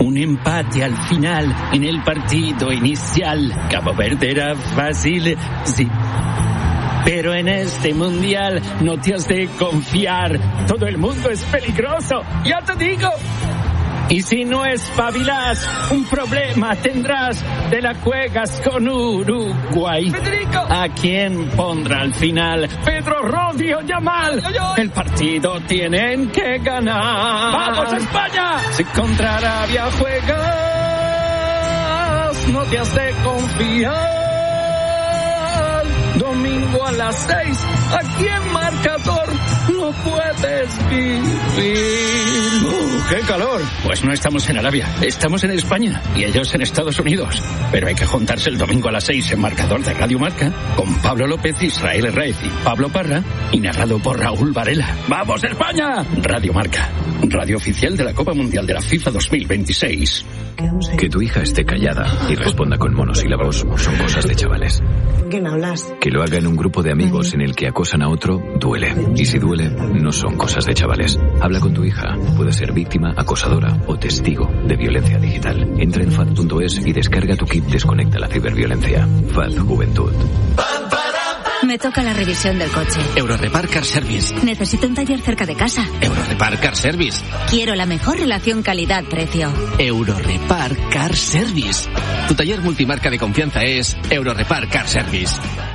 Un empate al final en el partido inicial. Cabo Verde era fácil, sí. Pero en este mundial no te has de confiar. Todo el mundo es peligroso, ya te digo. Y si no espabilas, un problema tendrás. Te la juegas con Uruguay. ¡Federico! ¿A quién pondrá al final? ¿Pedro, Rodri o Yamal? El partido tienen que ganar. ¡Vamos, España! Si contra Arabia juegas, no te has de confiar. Domingo a las 6, aquí en Marcador lo puedes vivir. ¡Qué calor! Pues no estamos en Arabia, estamos en España y ellos en Estados Unidos. Pero hay que juntarse el domingo a las 6 en Marcador de Radio Marca con Pablo López, Israel Herraiz y Pablo Parra y narrado por Raúl Varela. ¡Vamos, España! Radio Marca, radio oficial de la Copa Mundial de la FIFA 2026. Que tu hija esté callada y responda con monosílabos son cosas de chavales. ¿Con quién hablas? Que lo haga en un grupo de amigos en el que acosan a otro, duele. Y si duele, no son cosas de chavales. Habla con tu hija. Puede ser víctima, acosadora o testigo de violencia digital. Entra en FAD.es y descarga tu kit Desconecta la ciberviolencia. FAD Juventud. Me toca la revisión del coche. Eurorepar Car Service. Necesito un taller cerca de casa. Eurorepar Car Service. Quiero la mejor relación calidad-precio. Eurorepar Car Service. Tu taller multimarca de confianza es Eurorepar Car Service.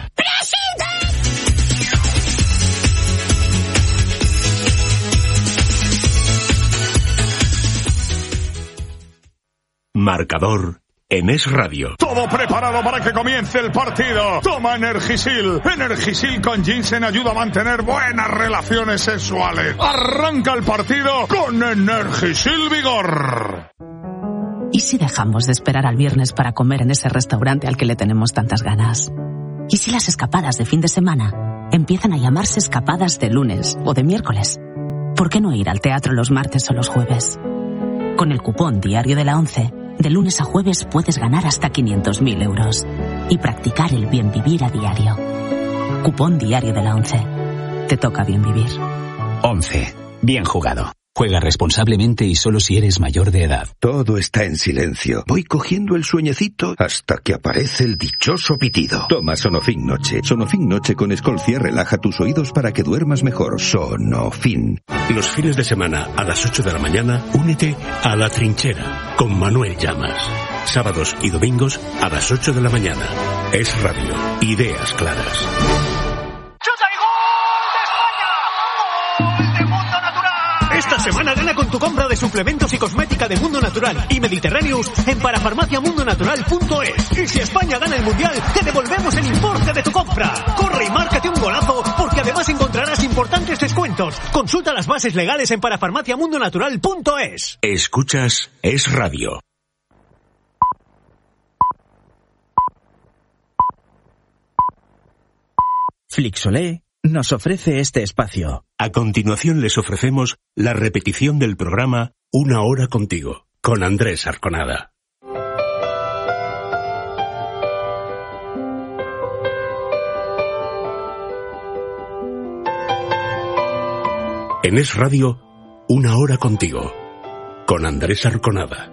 Marcador en Es Radio. Todo preparado para que comience el partido. Toma Energisil. Energisil con ginseng ayuda a mantener buenas relaciones sexuales. Arranca el partido con Energisil Vigor. ¿Y si dejamos de esperar al viernes para comer en ese restaurante al que le tenemos tantas ganas? ¿Y si las escapadas de fin de semana empiezan a llamarse escapadas de lunes o de miércoles? ¿Por qué no ir al teatro los martes o los jueves? Con el cupón Diario de la ONCE, de lunes a jueves puedes ganar hasta 500.000 euros y practicar el bien vivir a diario. Cupón Diario de la ONCE. Te toca bien vivir. 11. Bien jugado. Juega responsablemente y solo si eres mayor de edad. Todo está en silencio. Voy cogiendo el sueñecito hasta que aparece el dichoso pitido. Toma Sonofin Noche. Sonofin Noche con Escolcia relaja tus oídos para que duermas mejor. Sonofin. Los fines de semana a las 8 de la mañana, únete a La Trinchera con Manuel Llamas. Sábados y domingos a las 8 de la mañana. Es Radio. Ideas claras. Esta semana gana con tu compra de suplementos y cosmética de Mundo Natural y Mediterráneos en parafarmaciamundonatural.es. Y si España gana el Mundial, te devolvemos el importe de tu compra. Corre y márcate un golazo, porque además encontrarás importantes descuentos. Consulta las bases legales en parafarmaciamundonatural.es. Escuchas Es Radio. Flixolé nos ofrece este espacio. A continuación les ofrecemos la repetición del programa Una hora contigo, con Andrés Arconada. En Es Radio, Una hora contigo, con Andrés Arconada.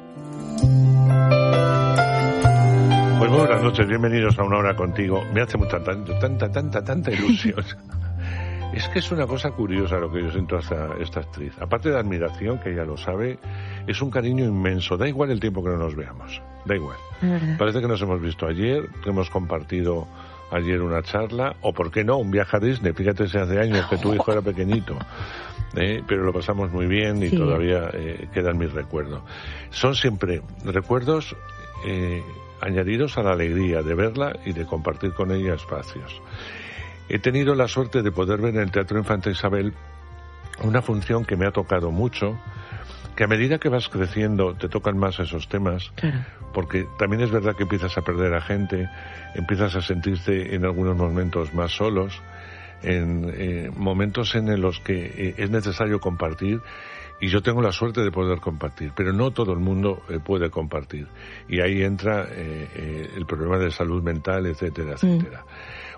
Pues muy buenas noches, bienvenidos a Una hora contigo. Me hace tanta ilusión. Es que es una cosa curiosa lo que yo siento hacia esta actriz. Aparte de admiración, que ella lo sabe, es un cariño inmenso. Da igual el tiempo que no nos veamos. Da igual. Parece que nos hemos visto ayer, que hemos compartido ayer una charla, o por qué no, un viaje a Disney. Fíjate si hace años que tu hijo era pequeñito. Pero lo pasamos muy bien y todavía quedan mis recuerdos. Son siempre recuerdos añadidos a la alegría de verla y de compartir con ella espacios. He tenido la suerte de poder ver en el Teatro Infanta Isabel una función que me ha tocado mucho, que a medida que vas creciendo te tocan más esos temas, porque también es verdad que empiezas a perder a gente, empiezas a sentirte en algunos momentos más solos, en momentos en los que es necesario compartir, y yo tengo la suerte de poder compartir, pero no todo el mundo puede compartir, y ahí entra el problema de salud mental, etcétera, etcétera.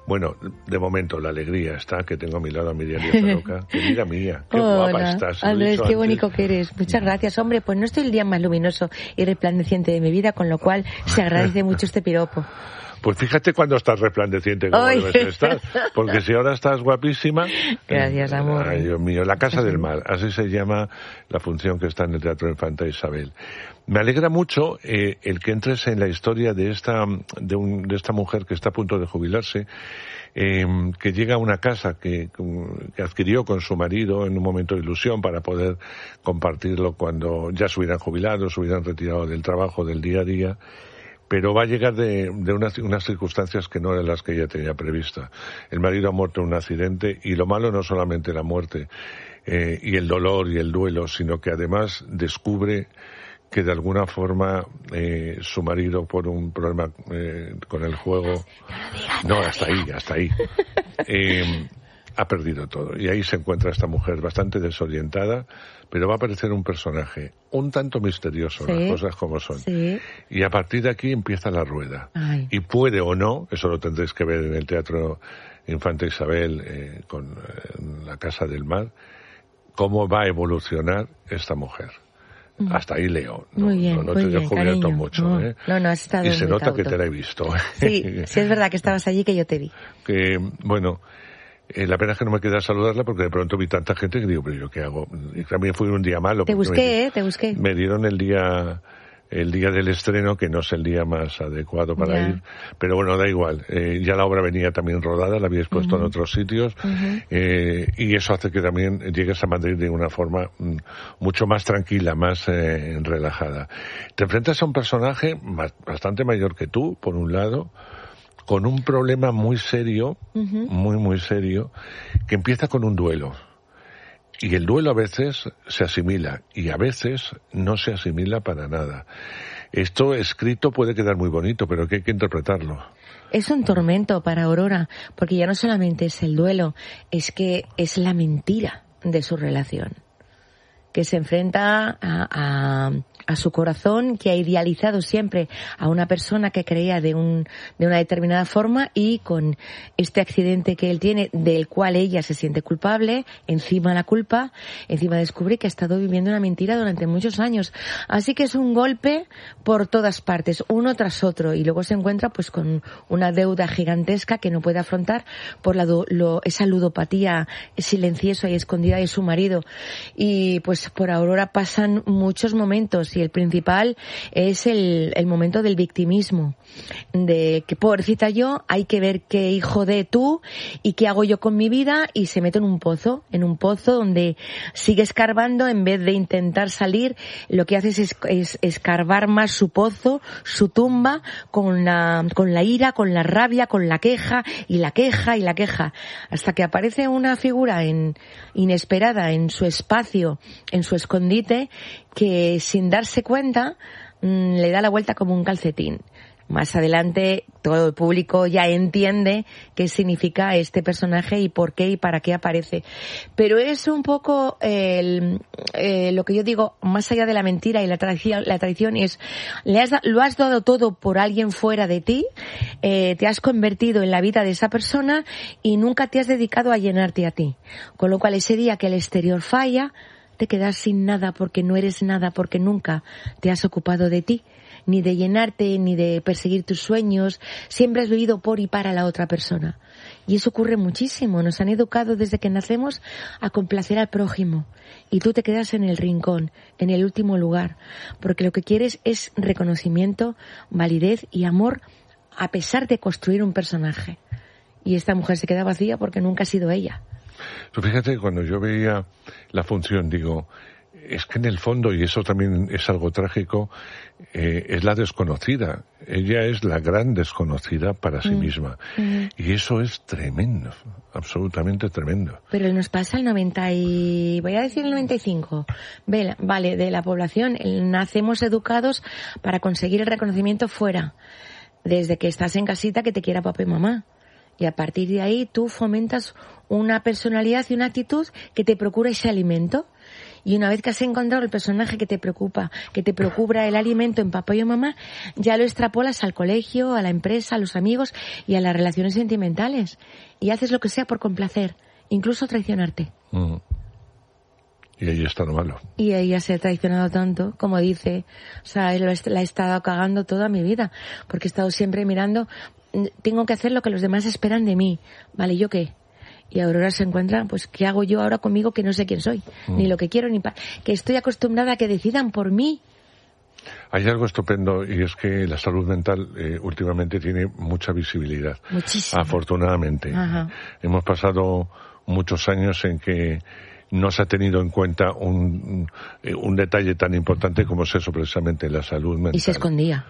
Bueno, de momento la alegría está, que tengo a mi lado a Miriam Díaz Aroca. Querida mía, qué guapa estás. Andrés, qué bonito que eres. Muchas gracias. Hombre, pues no estoy el día más luminoso y resplandeciente de mi vida, con lo cual se agradece mucho este piropo. Pues fíjate cuando estás resplandeciente como debes estar, porque si ahora estás guapísima... Gracias, amor. Ay, Dios mío, La Casa del Mar, así se llama la función que está en el Teatro Infanta Isabel. Me alegra mucho el que entres en la historia de esta mujer que está a punto de jubilarse, que llega a una casa que adquirió con su marido en un momento de ilusión para poder compartirlo cuando ya se hubieran jubilado, se hubieran retirado del trabajo del día a día. Pero va a llegar de unas circunstancias que no eran las que ella tenía prevista. El marido ha muerto en un accidente, y lo malo no solamente la muerte y el dolor y el duelo, sino que además descubre que de alguna forma su marido, por un problema con el juego... No, hasta ahí. Ha perdido todo. Y ahí se encuentra esta mujer bastante desorientada, pero va a aparecer un personaje un tanto misterioso, las cosas como son. Sí. Y a partir de aquí empieza la rueda. Ay. Y puede o no, eso lo tendréis que ver en el Teatro Infanta Isabel con La Casa del Mar, cómo va a evolucionar esta mujer. Hasta ahí leo. Muy bien, no te he descubierto mucho. No, has estado y se nota cauto. Que te la he visto. Sí, es verdad que estabas allí, que yo te vi. Bueno... la pena es que no me queda saludarla, porque de pronto vi tanta gente que digo, pero ¿yo qué hago? Y también fue un día malo. Te busqué. Me dieron el día del estreno, que no es el día más adecuado para ir, pero bueno, da igual. Ya la obra venía también rodada, la había expuesto en otros sitios, y eso hace que también llegues a Madrid de una forma mucho más tranquila, más relajada. Te enfrentas a un personaje bastante mayor que tú, por un lado, con un problema muy serio, muy serio, que empieza con un duelo. Y el duelo a veces se asimila, y a veces no se asimila para nada. Esto escrito puede quedar muy bonito, pero que hay que interpretarlo. Es un tormento para Aurora, porque ya no solamente es el duelo, es que es la mentira de su relación, que se enfrenta a su corazón, que ha idealizado siempre a una persona que creía de una determinada forma, y con este accidente que él tiene, del cual ella se siente culpable, encima la culpa, encima descubre que ha estado viviendo una mentira durante muchos años. Así que es un golpe por todas partes, uno tras otro, y luego se encuentra pues con una deuda gigantesca que no puede afrontar por esa ludopatía silenciosa y escondida de su marido. Y pues por Aurora pasan muchos momentos, y el principal es el momento del victimismo, de que pobrecita yo, hay que ver qué hijo de tú y qué hago yo con mi vida, y se mete en un pozo donde sigue escarbando en vez de intentar salir. Lo que hace es escarbar más su pozo, su tumba, con la ira, con la rabia, con la queja, hasta que aparece una figura inesperada en su espacio, en su escondite, que sin darse cuenta le da la vuelta como un calcetín. Más adelante todo el público ya entiende qué significa este personaje y por qué y para qué aparece. Pero es un poco lo que yo digo, más allá de la mentira y la traición es, lo has dado todo por alguien fuera de ti, te has convertido en la vida de esa persona y nunca te has dedicado a llenarte a ti. Con lo cual ese día que el exterior falla, te quedas sin nada, porque no eres nada, porque nunca te has ocupado de ti, ni de llenarte, ni de perseguir tus sueños. Siempre has vivido por y para la otra persona. Y eso ocurre muchísimo. Nos han educado desde que nacemos a complacer al prójimo. Y tú te quedas en el rincón, en el último lugar. Porque lo que quieres es reconocimiento, validez y amor, a pesar de construir un personaje. Y esta mujer se queda vacía porque nunca ha sido ella. Tú fíjate, cuando yo veía la función, digo, es que en el fondo, y eso también es algo trágico, es la desconocida. Ella es la gran desconocida para sí misma. Y eso es tremendo, absolutamente tremendo. Pero nos pasa el 90 y... voy a decir el 95. Vale, de la población. Nacemos educados para conseguir el reconocimiento fuera. Desde que estás en casita, que te quiera papá y mamá. Y a partir de ahí tú fomentas una personalidad y una actitud que te procura ese alimento. Y una vez que has encontrado el personaje que te preocupa, que te procura el alimento en papá y mamá, ya lo extrapolas al colegio, a la empresa, a los amigos y a las relaciones sentimentales. Y haces lo que sea por complacer, incluso traicionarte. Y ahí está lo malo. Y ella se ha traicionado tanto, como dice, o sea, la he estado cagando toda mi vida, porque he estado siempre mirando, tengo que hacer lo que los demás esperan de mí, ¿vale? ¿Yo qué? Y Aurora se encuentra, pues, ¿qué hago yo ahora conmigo que no sé quién soy? Ni lo que quiero, que estoy acostumbrada a que decidan por mí. Hay algo estupendo y es que la salud mental últimamente tiene mucha visibilidad. Muchísimo. Afortunadamente. Ajá. Hemos pasado muchos años en que no se ha tenido en cuenta un detalle tan importante como es eso, precisamente, la salud mental. Y se escondía.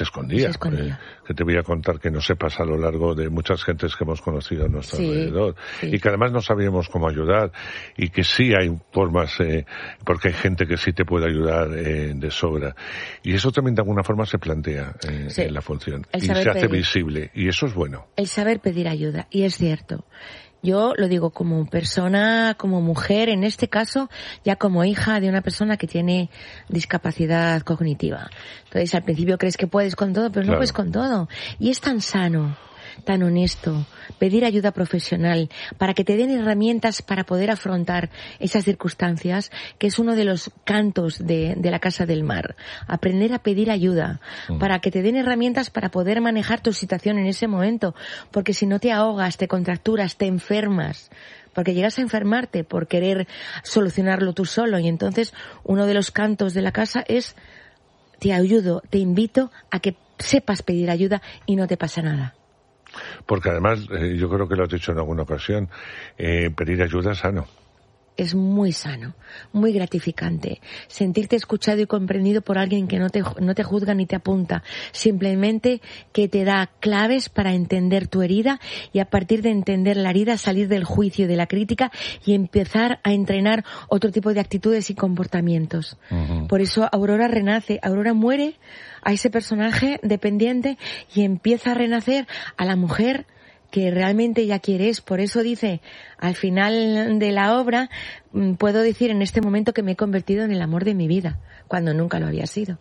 Que te voy a contar que no sepas a lo largo de muchas gentes que hemos conocido a nuestro alrededor. Sí. Y que además no sabíamos cómo ayudar. Y que sí hay formas, porque hay gente que sí te puede ayudar de sobra. Y eso también de alguna forma se plantea en la función. Y se hace visible. Y eso es bueno. El saber pedir ayuda. Y es cierto. Yo lo digo como persona, como mujer, en este caso, ya como hija de una persona que tiene discapacidad cognitiva. Entonces, al principio crees que puedes con todo, pero no puedes con todo. Y es tan sano, tan honesto, pedir ayuda profesional para que te den herramientas para poder afrontar esas circunstancias, que es uno de los cantos de la Casa del Mar. Aprender a pedir ayuda para que te den herramientas para poder manejar tu situación en ese momento, porque si no te ahogas, te contracturas, te enfermas, porque llegas a enfermarte por querer solucionarlo tú solo. Y entonces uno de los cantos de la casa es: te ayudo, te invito a que sepas pedir ayuda y no te pasa nada. Porque además, yo creo que lo has dicho en alguna ocasión, pedir ayuda es sano. Es muy sano, muy gratificante. Sentirte escuchado y comprendido por alguien que no te juzga ni te apunta. Simplemente que te da claves para entender tu herida y a partir de entender la herida salir del juicio y de la crítica y empezar a entrenar otro tipo de actitudes y comportamientos. Por eso Aurora renace, Aurora muere a ese personaje dependiente y empieza a renacer a la mujer que realmente ella quiere. Por eso dice, al final de la obra, puedo decir en este momento que me he convertido en el amor de mi vida, cuando nunca lo había sido.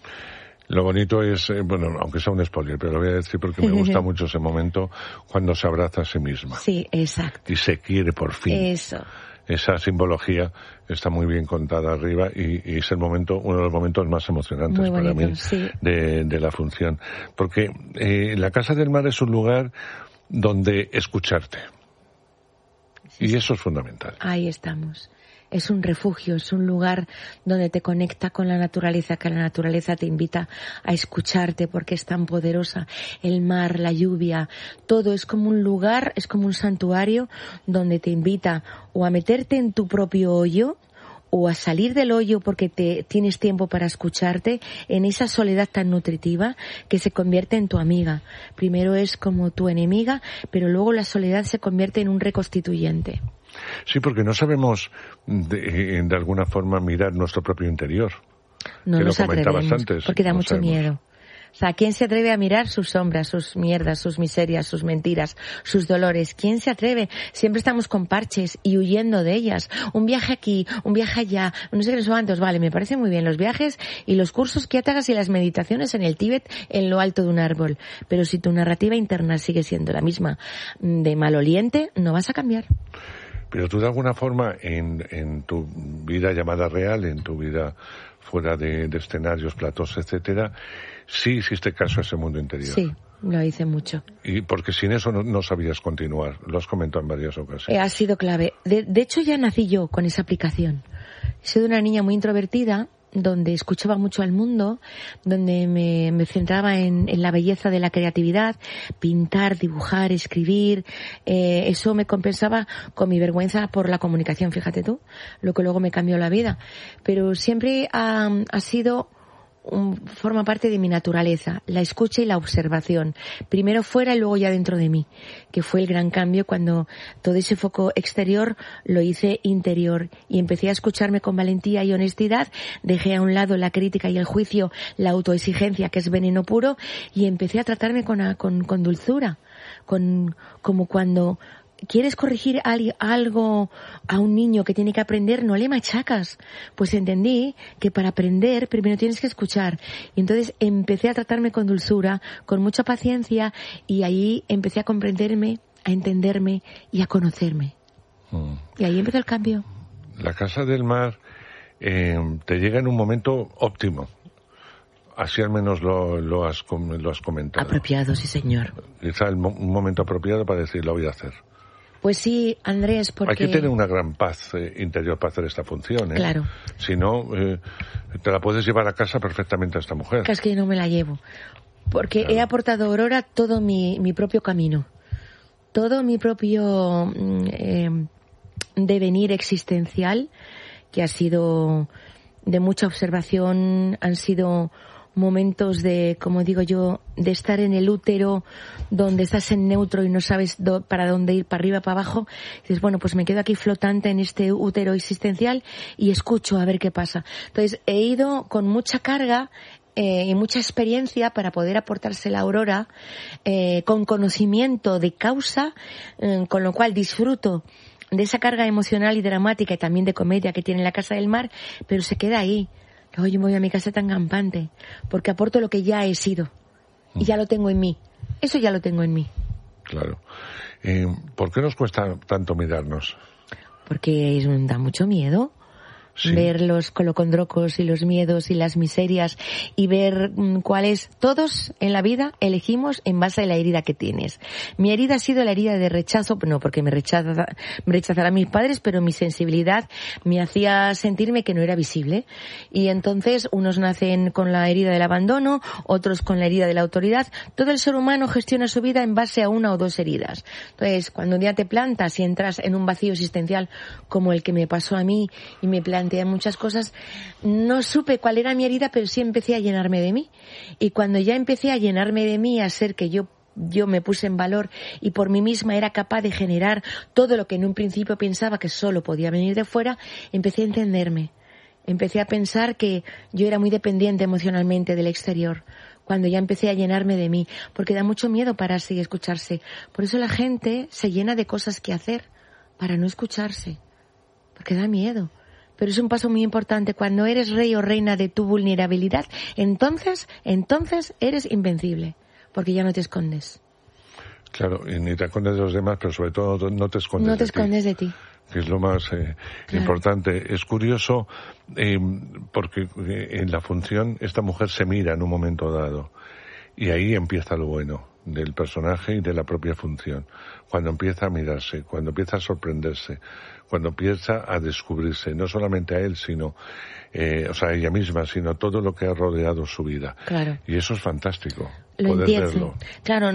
Lo bonito es, bueno, aunque sea un spoiler, pero lo voy a decir porque me gusta mucho ese momento cuando se abraza a sí misma. Sí, exacto. Y se quiere por fin. Eso. Esa simbología está muy bien contada arriba y es uno de los momentos más emocionantes muy bonito, para mí sí. de la función. Porque la Casa del Mar es un lugar donde escucharte. Sí, y eso es fundamental. Ahí estamos. Es un refugio, es un lugar donde te conecta con la naturaleza, que la naturaleza te invita a escucharte porque es tan poderosa. El mar, la lluvia, todo es como un lugar, es como un santuario donde te invita o a meterte en tu propio hoyo o a salir del hoyo porque tienes tiempo para escucharte en esa soledad tan nutritiva que se convierte en tu amiga. Primero es como tu enemiga, pero luego la soledad se convierte en un reconstituyente. Sí, porque no sabemos de alguna forma mirar nuestro propio interior. No nos atrevemos, antes, porque da mucho miedo. O sea, ¿quién se atreve a mirar sus sombras, sus mierdas, sus miserias, sus mentiras, sus dolores? ¿Quién se atreve? Siempre estamos con parches y huyendo de ellas. Un viaje aquí, un viaje allá, no sé qué los cuantos. Vale, me parece muy bien los viajes y los cursos que hagas y las meditaciones en el Tíbet en lo alto de un árbol. Pero si tu narrativa interna sigue siendo la misma de maloliente, no vas a cambiar. Pero tú de alguna forma en tu vida llamada real, en tu vida fuera de escenarios, platós, etcétera, sí hiciste caso a ese mundo interior. Sí, lo hice mucho. Y porque sin eso no sabías continuar, lo has comentado en varias ocasiones. Ha sido clave. De hecho ya nací yo con esa aplicación. He sido una niña muy introvertida, donde escuchaba mucho al mundo, donde me centraba en la belleza de la creatividad, pintar, dibujar, escribir, eso me compensaba con mi vergüenza por la comunicación, fíjate tú, lo que luego me cambió la vida. Pero siempre ha sido forma parte de mi naturaleza, la escucha y la observación, primero fuera y luego ya dentro de mí, que fue el gran cambio cuando todo ese foco exterior lo hice interior y empecé a escucharme con valentía y honestidad, dejé a un lado la crítica y el juicio, la autoexigencia que es veneno puro y empecé a tratarme con dulzura, como cuando ¿quieres corregir algo a un niño que tiene que aprender? No le machacas. Pues entendí que para aprender primero tienes que escuchar. Y entonces empecé a tratarme con dulzura, con mucha paciencia, y ahí empecé a comprenderme, a entenderme y a conocerme. Y ahí empezó el cambio. La Casa del Mar te llega en un momento óptimo. Así al menos lo has comentado. Apropiado, sí, señor. Quizá un momento apropiado para decir, lo voy a hacer. Pues sí, Andrés, porque... Hay que tener una gran paz interior para hacer esta función, ¿eh? Claro. Si no, te la puedes llevar a casa perfectamente a esta mujer. Es que yo no me la llevo. Porque claro, he aportado a Aurora todo mi propio camino. Todo mi propio devenir existencial, que ha sido de mucha observación, han sido momentos de, como digo yo, de estar en el útero donde estás en neutro y no sabes para dónde ir, para arriba, para abajo. Y dices, bueno, pues me quedo aquí flotante en este útero existencial y escucho a ver qué pasa. Entonces he ido con mucha carga y mucha experiencia para poder aportársela a Aurora, con conocimiento de causa, con lo cual disfruto de esa carga emocional y dramática y también de comedia que tiene La Casa del Mar, pero se queda ahí. Luego yo me voy a mi casa tan campante, porque aporto lo que ya he sido. Y ya lo tengo en mí. Eso ya lo tengo en mí. Claro. ¿Por qué nos cuesta tanto mirarnos? Porque da mucho miedo. Sí. Ver los colocondrocos y los miedos y las miserias y ver cuáles todos en la vida elegimos en base a la herida que tienes. Mi herida ha sido la herida de rechazo, no porque me rechazaran mis padres, pero mi sensibilidad me hacía sentirme que no era visible. Y entonces unos nacen con la herida del abandono, otros con la herida de la autoridad. Todo el ser humano gestiona su vida en base a una o dos heridas. Entonces, cuando un día te plantas y entras en un vacío existencial como el que me pasó a mí y me planteé muchas cosas, no supe cuál era mi herida, pero sí empecé a llenarme de mí. Y cuando ya empecé a llenarme de mí, a ser que yo me puse en valor y por mí misma era capaz de generar todo lo que en un principio pensaba que solo podía venir de fuera, empecé a entenderme. Empecé a pensar que yo era muy dependiente emocionalmente del exterior. Cuando ya empecé a llenarme de mí, porque da mucho miedo pararse y escucharse. Por eso la gente se llena de cosas que hacer para no escucharse, porque da miedo. Pero es un paso muy importante. Cuando eres rey o reina de tu vulnerabilidad, entonces eres invencible, porque ya no te escondes. Claro, y ni te escondes de los demás, pero sobre todo no te escondes de ti. No te escondes de ti. Que es lo más importante. Es curioso porque en la función esta mujer se mira en un momento dado y ahí empieza lo bueno del personaje y de la propia función. Cuando empieza a mirarse, cuando empieza a sorprenderse, cuando empieza a descubrirse, no solamente a él, sino, a ella misma, sino todo lo que ha rodeado su vida. Claro. Y eso es fantástico. Lo poder entiendo. verlo. Claro,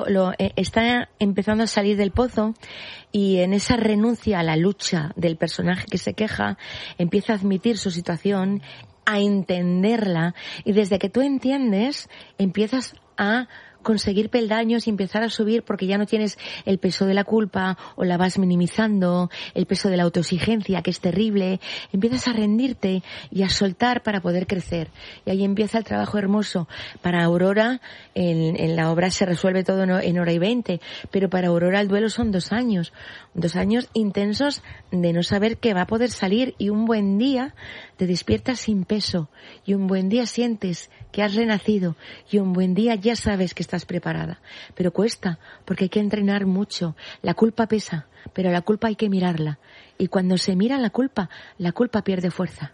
está empezando a salir del pozo y en esa renuncia a la lucha del personaje que se queja, empieza a admitir su situación, a entenderla, y desde que tú entiendes, empiezas a conseguir peldaños y empezar a subir, porque ya no tienes el peso de la culpa o la vas minimizando, el peso de la autoexigencia, que es terrible. Empiezas a rendirte y a soltar para poder crecer. Y ahí empieza el trabajo hermoso. Para Aurora, en la obra se resuelve todo en hora y 20, pero para Aurora el duelo son 2 años. 2 años intensos de no saber qué va a poder salir, y un buen día te despiertas sin peso, y un buen día sientes que has renacido, y un buen día ya sabes que estás preparada. Pero cuesta, porque hay que entrenar mucho. La culpa pesa, pero la culpa hay que mirarla. Y cuando se mira la culpa pierde fuerza.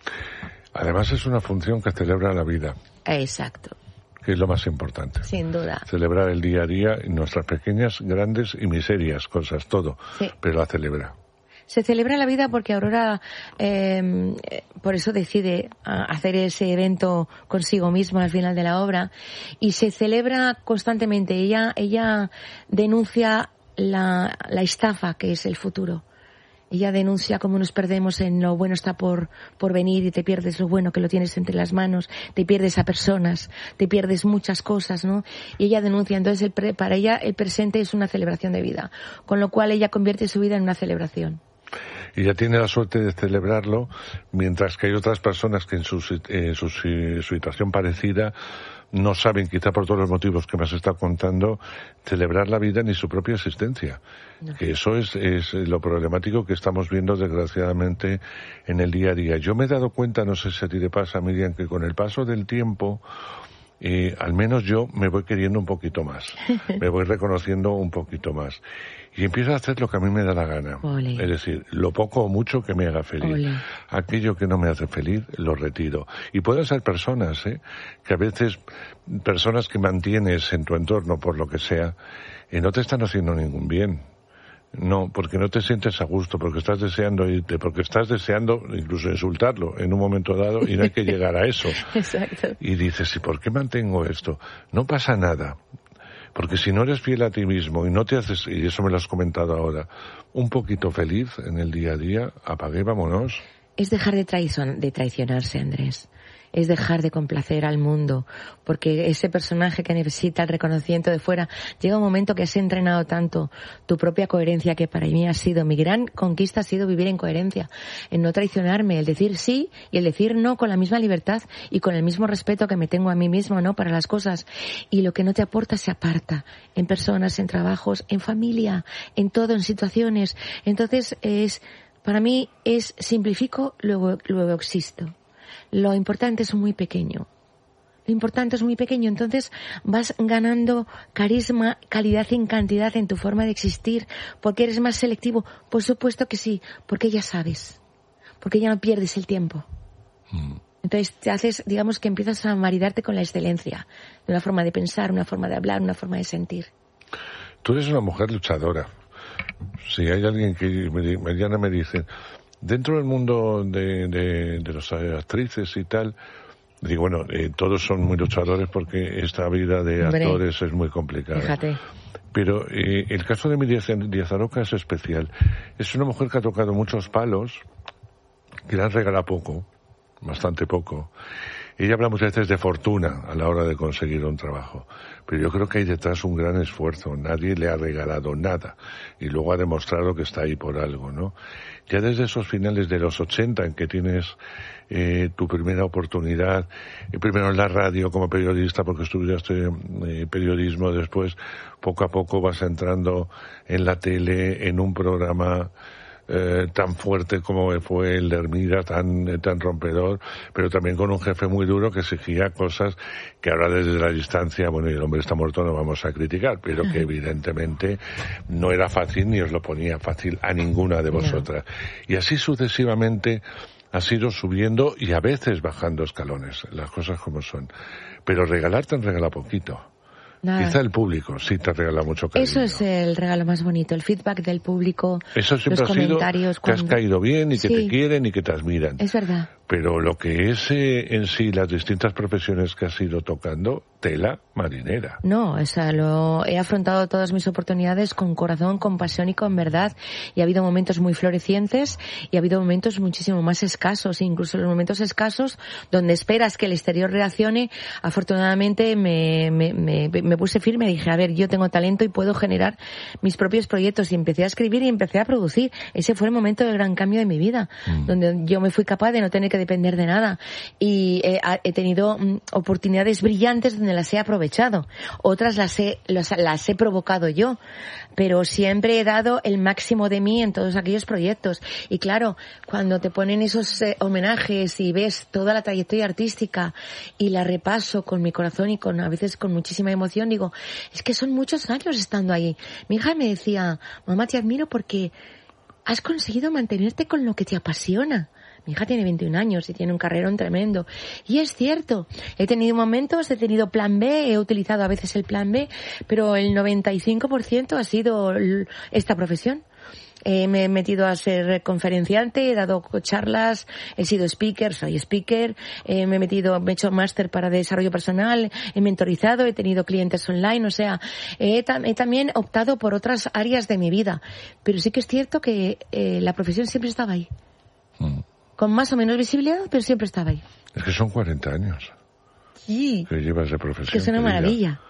Además es una función que celebra la vida. Exacto. Que es lo más importante. Sin duda. Celebrar el día a día, nuestras pequeñas, grandes y miserias, cosas, todo. Sí. Pero la celebra. Se celebra la vida porque Aurora, por eso decide hacer ese evento consigo misma al final de la obra, y se celebra constantemente. Ella denuncia la estafa que es el futuro. Ella denuncia cómo nos perdemos en lo bueno está por venir, y te pierdes lo bueno que lo tienes entre las manos, te pierdes a personas, te pierdes muchas cosas, ¿no? Y ella denuncia, entonces para ella el presente es una celebración de vida, con lo cual ella convierte su vida en una celebración. Y ella tiene la suerte de celebrarlo, mientras que hay otras personas que en su situación parecida no saben, quizá por todos los motivos que me has estado contando, celebrar la vida ni su propia existencia. No. Que eso es lo problemático que estamos viendo, desgraciadamente, en el día a día. Yo me he dado cuenta, no sé si a ti te pasa, Miriam, que con el paso del tiempo, al menos yo me voy queriendo un poquito más. Me voy reconociendo un poquito más. Y empiezo a hacer lo que a mí me da la gana. Ole. Es decir, lo poco o mucho que me haga feliz. Ole. Aquello que no me hace feliz, lo retiro. Y pueden ser personas, que a veces, personas que mantienes en tu entorno por lo que sea, no te están haciendo ningún bien. No, porque no te sientes a gusto, porque estás deseando irte, porque estás deseando incluso insultarlo en un momento dado y no hay que llegar a eso. Exacto. Y dices, ¿y por qué mantengo esto? No pasa nada. Porque si no eres fiel a ti mismo y no te haces, y eso me lo has comentado ahora, un poquito feliz en el día a día, apague, vámonos. Es dejar de traicionarse, Andrés. Es dejar de complacer al mundo, porque ese personaje que necesita el reconocimiento de fuera, llega un momento que has entrenado tanto tu propia coherencia, que para mí ha sido, mi gran conquista ha sido vivir en coherencia, en no traicionarme, el decir sí y el decir no con la misma libertad y con el mismo respeto que me tengo a mí mismo, ¿no?, para las cosas. Y lo que no te aporta se aparta, en personas, en trabajos, en familia, en todo, en situaciones. Entonces para mí simplifico, luego existo. Lo importante es muy pequeño. Entonces vas ganando carisma, calidad en cantidad en tu forma de existir, porque eres más selectivo. Por supuesto que sí, porque ya sabes, porque ya no pierdes el tiempo. Entonces te haces, digamos que empiezas a maridarte con la excelencia, de una forma de pensar, una forma de hablar, una forma de sentir. Tú eres una mujer luchadora. Si hay alguien que mañana me dice, dentro del mundo de las actrices y tal, digo, bueno, todos son muy luchadores porque esta vida de actores es muy complicada. Fíjate. Pero el caso de Miriam Díaz Aroca es especial. Es una mujer que ha tocado muchos palos, que le han regalado poco, bastante poco. Ella habla muchas veces de fortuna a la hora de conseguir un trabajo, pero yo creo que hay detrás un gran esfuerzo. Nadie le ha regalado nada y luego ha demostrado que está ahí por algo, ¿no? Ya desde esos finales de los 80 en que tienes tu primera oportunidad, primero en la radio como periodista, porque estudiaste periodismo, después poco a poco vas entrando en la tele, en un programa tan fuerte como fue el de Hermida, tan rompedor, pero también con un jefe muy duro que exigía cosas que ahora desde la distancia, bueno, y el hombre está muerto, no vamos a criticar, pero que evidentemente no era fácil ni os lo ponía fácil a ninguna de vosotras. Y así sucesivamente has ido subiendo y a veces bajando escalones, las cosas como son. Pero regalar te han regalado poquito. Nada. Quizá el público sí te regala mucho cariño. Eso es el regalo más bonito, el feedback del público. Eso siempre los ha sido comentarios que has caído bien y que te quieren y que te admiran. Es verdad. Pero lo que es en sí las distintas profesiones que has ido tocando, tela marinera. No, o sea, he afrontado todas mis oportunidades con corazón, con pasión y con verdad. Y ha habido momentos muy florecientes y ha habido momentos muchísimo más escasos. Incluso los momentos escasos donde esperas que el exterior reaccione, afortunadamente me puse firme y dije, a ver, yo tengo talento y puedo generar mis propios proyectos. Y empecé a escribir y empecé a producir. Ese fue el momento del gran cambio de mi vida, donde yo me fui capaz de no tener que depender de nada. Y he tenido oportunidades brillantes donde las he aprovechado. Otras las he provocado yo. Pero siempre he dado el máximo de mí en todos aquellos proyectos. Y claro, cuando te ponen esos homenajes y ves toda la trayectoria artística y la repaso con mi corazón y a veces con muchísima emoción, digo, es que son muchos años estando ahí. Mi hija me decía, mamá, te admiro porque has conseguido mantenerte con lo que te apasiona. Mi hija tiene 21 años y tiene un carrerón tremendo. Y es cierto, he tenido momentos, he tenido plan B, he utilizado a veces el plan B, pero el 95% ha sido esta profesión. Me he metido a ser conferenciante, he dado charlas, he sido speaker, soy speaker, me he hecho máster para desarrollo personal, he mentorizado, he tenido clientes online, o sea, he también optado por otras áreas de mi vida. Pero sí que es cierto que la profesión siempre estaba ahí. Con más o menos visibilidad, pero siempre estaba ahí. Es que son 40 años. Sí. Que llevas de profesión. Que es una maravilla.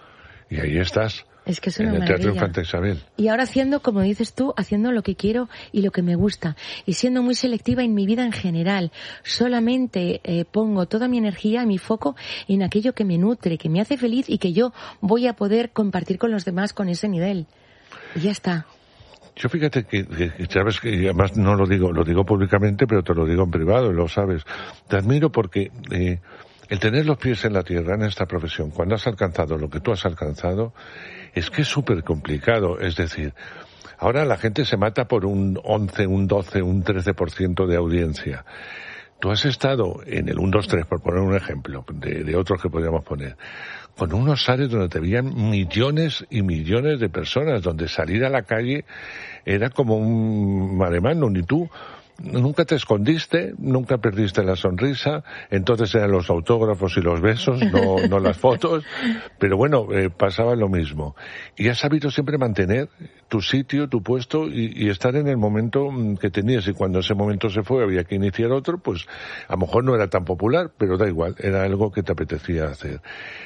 Y ahí estás. Es que es en una el Teatro maravilla. Infanta Isabel. Y ahora haciendo, como dices tú, haciendo lo que quiero y lo que me gusta. Y siendo muy selectiva en mi vida en general. Solamente pongo toda mi energía, mi foco en aquello que me nutre, que me hace feliz y que yo voy a poder compartir con los demás con ese nivel. Y ya está. Yo fíjate que sabes que además no lo digo públicamente, pero te lo digo en privado, lo sabes. Te admiro porque el tener los pies en la tierra en esta profesión, cuando has alcanzado lo que tú has alcanzado, es que es súper complicado. Es decir, ahora la gente se mata por un 11, un 12, un 13% de audiencia. Tú has estado en el 1, 2, 3, por poner un ejemplo, de otros que podríamos poner, con unos áreas donde te veían millones y millones de personas, donde salir a la calle era como un maremano, ni tú nunca te escondiste, nunca perdiste la sonrisa, entonces eran los autógrafos y los besos, no las fotos, pero bueno, pasaba lo mismo. Y has sabido siempre mantener tu sitio, tu puesto y estar en el momento que tenías, y cuando ese momento se fue había que iniciar otro, pues a lo mejor no era tan popular, pero da igual, era algo que te apetecía hacer.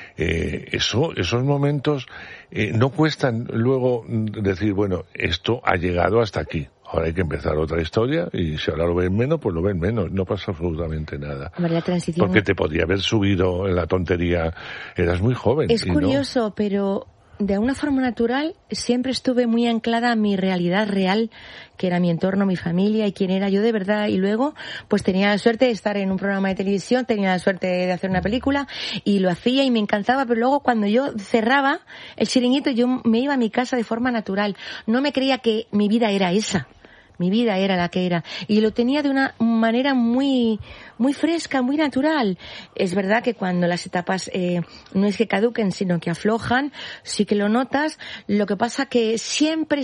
Esos momentos no cuestan luego decir, bueno, esto ha llegado hasta aquí. Ahora hay que empezar otra historia y si ahora lo ven menos, pues lo ven menos. No pasa absolutamente nada. Hombre, la transición... Porque te podía haber subido en la tontería. Eras muy joven. Es curioso, ¿no? Pero de una forma natural siempre estuve muy anclada a mi realidad real, que era mi entorno, mi familia y quién era yo de verdad. Y luego, pues tenía la suerte de estar en un programa de televisión, tenía la suerte de hacer una película y lo hacía y me encantaba, pero luego cuando yo cerraba el chiringuito yo me iba a mi casa de forma natural. No me creía que mi vida era esa. Mi vida era la que era. Y lo tenía de una manera muy fresca, muy natural. Es verdad que cuando las etapas no es que caduquen, sino que aflojan, sí que lo notas. Lo que pasa que siempre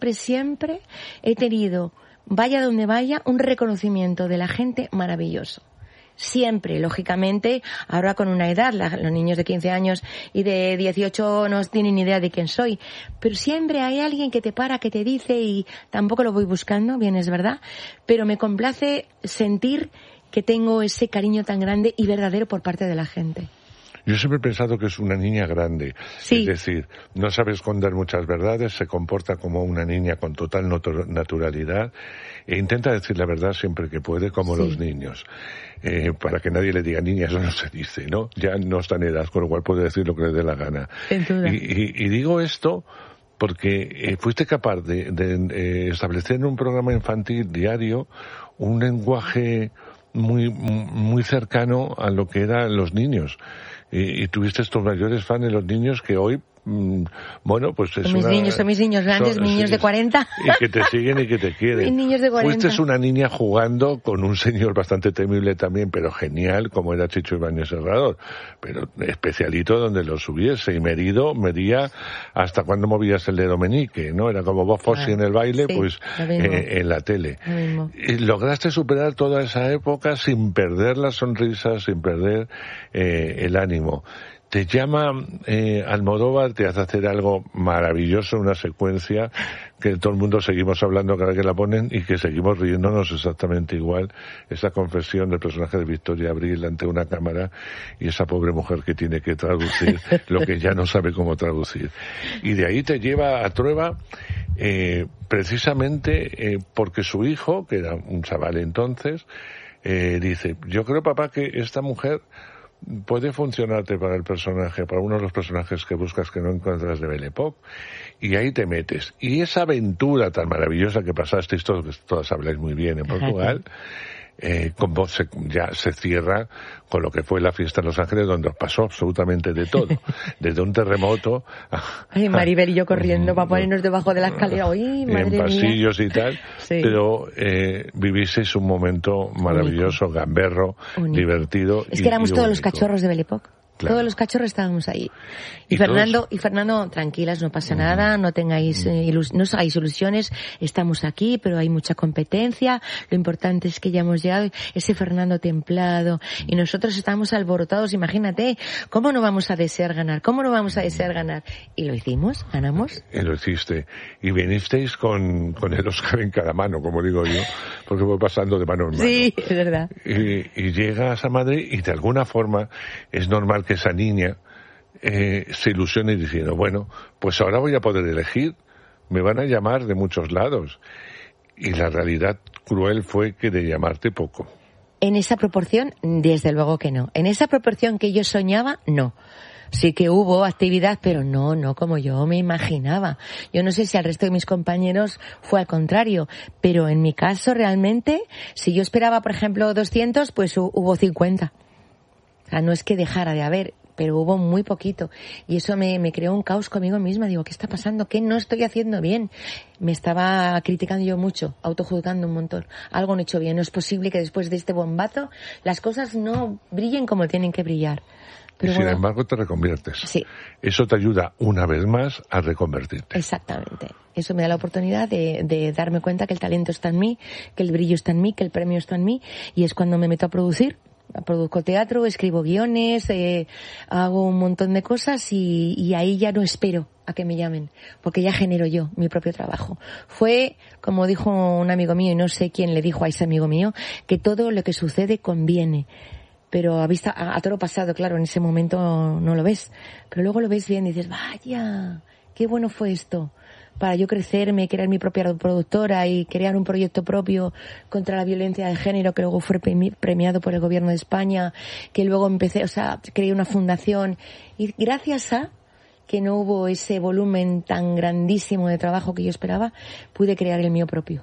he tenido, vaya donde vaya, un reconocimiento de la gente maravilloso. Siempre, lógicamente, ahora con una edad, los niños de 15 años y de 18 no tienen ni idea de quién soy, pero siempre hay alguien que te para, que te dice, y tampoco lo voy buscando, bien es verdad, pero me complace sentir que tengo ese cariño tan grande y verdadero por parte de la gente. Yo siempre he pensado que es una niña grande. Sí. Es decir, no sabe esconder muchas verdades, se comporta como una niña con total naturalidad e intenta decir la verdad siempre que puede, como los niños. Para que nadie le diga niña, eso no se dice, ¿no? Ya no está en edad, con lo cual puede decir lo que le dé la gana. Y digo esto porque fuiste capaz de establecer en un programa infantil diario un lenguaje muy cercano a lo que eran los niños. Y tuviste estos mayores fans de los niños que hoy, bueno, pues es son mis niños grandes, niños de 40. Y que te siguen y que te quieren. Niños de 40. Fuiste una niña jugando con un señor bastante temible también, pero genial, como era Chicho Ibáñez Serrador. Pero especialito donde lo subiese. Y medía hasta cuando movías el dedo meñique, ¿no? Era como Bob Fosse en el baile, sí, pues en la tele. Y lograste superar toda esa época sin perder la sonrisa, sin perder el ánimo. Te llama Almodóvar, te hace hacer algo maravilloso, una secuencia que todo el mundo seguimos hablando cada vez que la ponen y que seguimos riéndonos exactamente igual. Esa confesión del personaje de Victoria Abril ante una cámara y esa pobre mujer que tiene que traducir lo que ya no sabe cómo traducir. Y de ahí te lleva a Trueba precisamente porque su hijo, que era un chaval entonces, dice, yo creo, papá, que esta mujer puede funcionarte para el personaje, para uno de los personajes que buscas que no encuentras de Belle Époque, y ahí te metes. Y esa aventura tan maravillosa que pasasteis, todas habláis muy bien en Portugal, con vos ya se cierra con lo que fue la fiesta en Los Ángeles, donde os pasó absolutamente de todo, desde un terremoto Ay, Maribel y yo corriendo para ponernos debajo de la escalera, ¡uy, madre mía! En pasillos y tal, sí. Pero vivisteis un momento maravilloso, gamberro, divertido. Es que éramos todos los cachorros de Belle Époque. Claro. Todos los cachorros estábamos ahí. Y Fernando, tranquilas, no pasa nada, no tengáis no os hagáis ilusiones, estamos aquí, pero hay mucha competencia, lo importante es que ya hemos llegado, ese Fernando templado, y nosotros estamos alborotados, imagínate, ¿cómo no vamos a desear ganar? Y lo hicimos, ganamos. Lo hiciste. Y vinisteis con el Oscar en cada mano, como digo yo, porque voy pasando de mano en mano. Sí, es verdad. Y llegas a Madrid y de alguna forma es normal que esa niña se ilusione diciendo, bueno, pues ahora voy a poder elegir, me van a llamar de muchos lados. Y la realidad cruel fue que de llamarte poco. En esa proporción, desde luego que no. En esa proporción que yo soñaba, no. Sí que hubo actividad, pero no como yo me imaginaba. Yo no sé si al resto de mis compañeros fue al contrario, pero en mi caso realmente, si yo esperaba, por ejemplo, 200, pues hubo 50. O sea, no es que dejara de haber, pero hubo muy poquito. Y eso me creó un caos conmigo misma. Digo, ¿qué está pasando? ¿Qué no estoy haciendo bien? Me estaba criticando yo mucho, autojuzgando un montón. Algo no he hecho bien. No es posible que después de este bombazo las cosas no brillen como tienen que brillar. Pero sin embargo, te reconviertes. Sí. Eso te ayuda una vez más a reconvertirte. Exactamente. Eso me da la oportunidad de darme cuenta que el talento está en mí, que el brillo está en mí, que el premio está en mí, y es cuando me meto a producir. Produzco teatro, escribo guiones, hago un montón de cosas y ahí ya no espero a que me llamen, porque ya genero yo mi propio trabajo. Fue, como dijo un amigo mío, y no sé quién le dijo a ese amigo mío, que todo lo que sucede conviene. Pero a toro pasado, claro, en ese momento no lo ves. Pero luego lo ves bien y dices, vaya, qué bueno fue esto. Para yo crecerme, crear mi propia productora y crear un proyecto propio contra la violencia de género que luego fue premiado por el gobierno de España, que luego creé una fundación. Y gracias a que no hubo ese volumen tan grandísimo de trabajo que yo esperaba, pude crear el mío propio.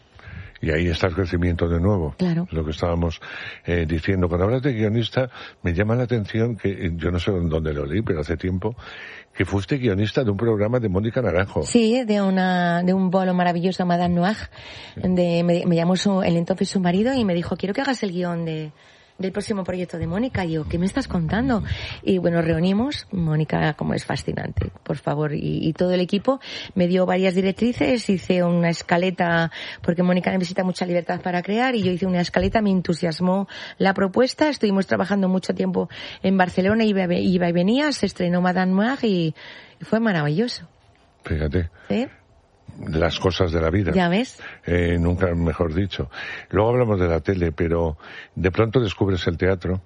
Y ahí está el crecimiento de nuevo. Claro. Lo que estábamos diciendo. Cuando hablas de guionista, me llama la atención que, yo no sé dónde lo leí, pero hace tiempo, que fuiste guionista de un programa de Mónica Naranjo. Sí, de un bolo maravilloso, Madame Noir, donde me llamó el entonces su marido y me dijo, quiero que hagas el guión del próximo proyecto de Mónica. Y yo, ¿qué me estás contando? Y bueno, reunimos. Mónica, como es fascinante, por favor, y todo el equipo me dio varias directrices, hice una escaleta, porque Mónica necesita mucha libertad para crear, y yo hice una escaleta, me entusiasmó la propuesta, estuvimos trabajando mucho tiempo en Barcelona, iba y venía, se estrenó Madame Noir y fue maravilloso. Fíjate. ¿Sí? Las cosas de la vida. ¿Ya ves? Nunca mejor dicho. Luego hablamos de la tele, pero de pronto descubres el teatro,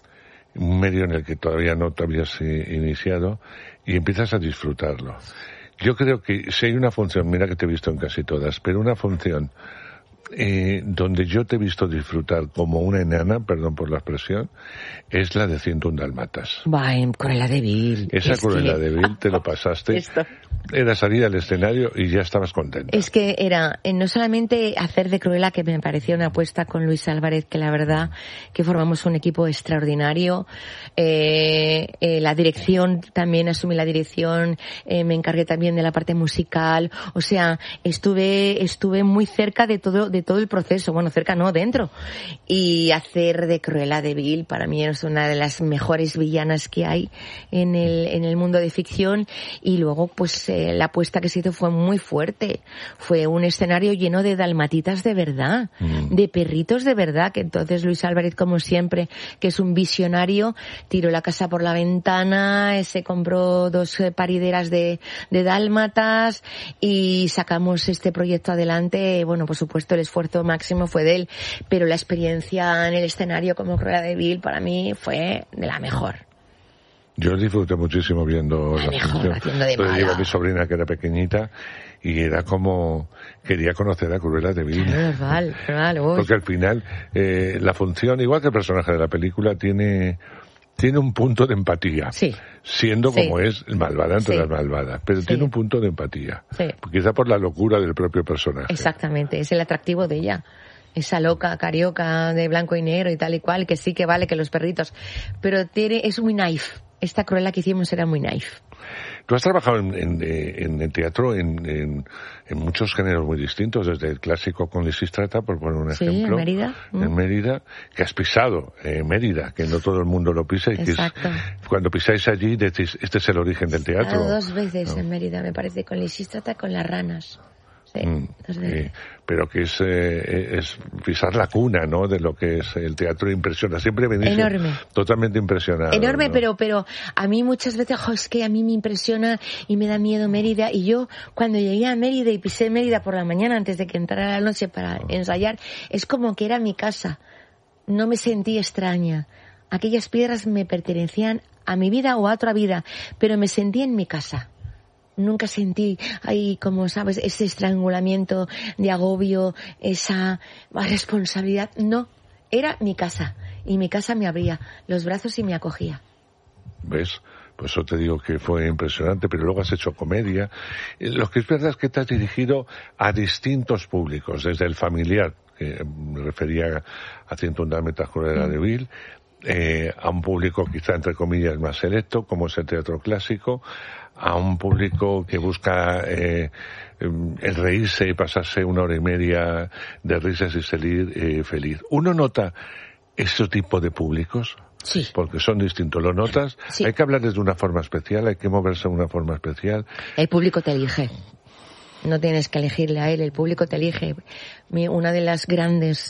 un medio en el que todavía no te habías iniciado, y empiezas a disfrutarlo. Yo creo que si hay una función, mira que te he visto en casi todas, pero una función donde yo te he visto disfrutar como una enana, perdón por la expresión, es la de 101 Dálmatas. Cruella de Vil. Esa Cruella de Vil te lo pasaste. Era salir al escenario y ya estabas contenta. Es que era no solamente hacer de Cruella, que me parecía una apuesta con Luis Álvarez, que la verdad que formamos un equipo extraordinario. La dirección, también asumí la dirección, me encargué también de la parte musical. O sea, estuve muy cerca de todo el proceso. Bueno, cerca no, dentro. Y hacer de Cruella de Vil para mí es una de las mejores villanas que hay en el mundo de ficción. Y luego, pues, la apuesta que se hizo fue muy fuerte. Fue un escenario lleno de dalmatitas de verdad, de perritos de verdad, que entonces Luis Álvarez, como siempre, que es un visionario, tiró la casa por la ventana, se compró 2 parideras de dálmatas y sacamos este proyecto adelante. Bueno, por supuesto, el esfuerzo máximo fue de él, pero la experiencia en el escenario como Cruella de Vil para mí fue de la mejor. Yo disfruté muchísimo viendo la función. Llevo a mi sobrina que era pequeñita y era como quería conocer a Cruella de Vil. Porque al final la función, igual que el personaje de la película, tiene un punto de empatía. Sí. Siendo como es malvada entre las malvadas, pero tiene un punto de empatía. Sí. Quizá por la locura del propio personaje. Exactamente, es el atractivo de ella. Esa loca, carioca, de blanco y negro y tal y cual, que sí que vale que los perritos. Pero es muy naif. Esta Cruella que hicimos era muy naif. Tú has trabajado en el teatro en muchos géneros muy distintos, desde el clásico con Lisístrata, por poner un ejemplo. En Mérida. En Mérida, que has pisado Mérida, que no todo el mundo lo pisa. Y que cuando pisáis allí decís, este es el origen del teatro. 2 veces en Mérida, me parece, con Lisístrata, con Las Ranas. Pero que es pisar la cuna, ¿no?, de lo que es el teatro. Impresiona, siempre venís enorme, totalmente impresionado. Enorme, ¿no? pero a mí muchas veces es que a mí me impresiona y me da miedo Mérida, y yo cuando llegué a Mérida y pisé Mérida por la mañana antes de que entrara la noche para ensayar, es como que era mi casa. No me sentí extraña. Aquellas piedras me pertenecían a mi vida o a otra vida, pero me sentí en mi casa. Nunca sentí ahí, como sabes, ese estrangulamiento de agobio, esa responsabilidad. No, era mi casa. Y mi casa me abría los brazos y me acogía. ¿Ves? Pues eso te digo que fue impresionante, pero luego has hecho comedia. Lo que es verdad es que te has dirigido a distintos públicos, desde el familiar, que me refería a 101 Dálmatas Cruella de Vil, a un público quizá entre comillas más selecto, como es el teatro clásico, a un público que busca el reírse y pasarse 1 hora y media de risas y salir feliz. ¿Uno nota ese tipo de públicos? Sí. Porque son distintos. ¿Lo notas? Sí. Hay que hablarles de una forma especial, hay que moverse de una forma especial. El público te elige. No tienes que elegirle a él, el público te elige. Una de las grandes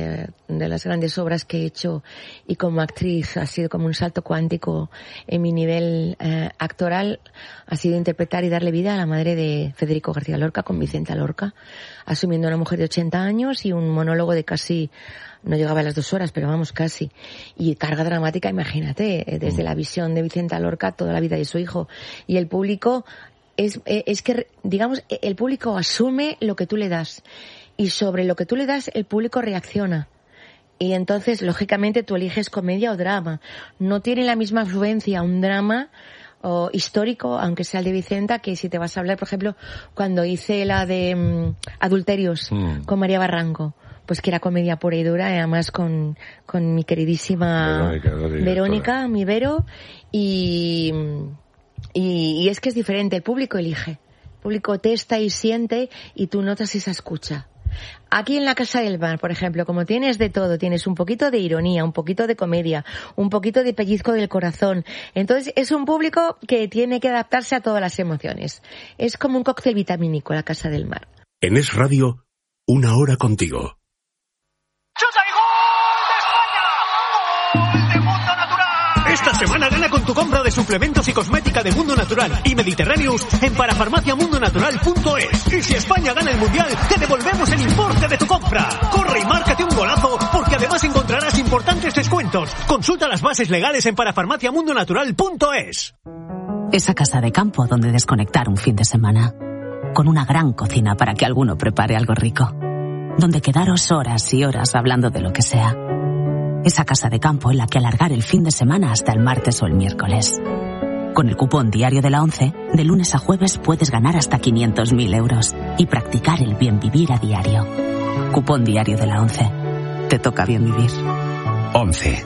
obras que he hecho y como actriz ha sido como un salto cuántico en mi nivel actoral, ha sido interpretar y darle vida a la madre de Federico García Lorca con Vicenta Lorca, asumiendo a una mujer de 80 años y un monólogo de casi, no llegaba a las 2 horas, pero vamos, casi. Y carga dramática, imagínate, desde la visión de Vicenta Lorca, toda la vida de su hijo. Y el público es que, digamos, el público asume lo que tú le das. Y sobre lo que tú le das, el público reacciona. Y entonces, lógicamente, tú eliges comedia o drama. No tiene la misma afluencia un drama o histórico, aunque sea el de Vicenta, que si te vas a hablar, por ejemplo, cuando hice la de Adulterios con María Barranco, pues que era comedia pura y dura, y además con mi queridísima Verónica, mi Vero, y es que es diferente, el público elige. El público testa y siente y tú notas esa escucha. Aquí en la Casa del Mar, por ejemplo, como tienes de todo, tienes un poquito de ironía, un poquito de comedia, un poquito de pellizco del corazón. Entonces es un público que tiene que adaptarse a todas las emociones. Es como un cóctel vitamínico la Casa del Mar. En Es Radio, 1 hora contigo. Esta semana gana con tu compra de suplementos y cosmética de Mundo Natural y Mediterráneos en parafarmaciamundonatural.es. Y si España gana el Mundial, te devolvemos el importe de tu compra. Corre y márcate un golazo, porque además encontrarás importantes descuentos. Consulta las bases legales en parafarmaciamundonatural.es. Esa casa de campo donde desconectar un fin de semana. Con una gran cocina para que alguno prepare algo rico. Donde quedaros horas y horas hablando de lo que sea. Esa casa de campo en la que alargar el fin de semana hasta el martes o el miércoles. Con el cupón diario de la ONCE, de lunes a jueves puedes ganar hasta 500.000 euros y practicar el bien vivir a diario. Cupón diario de la ONCE. Te toca bien vivir. 11.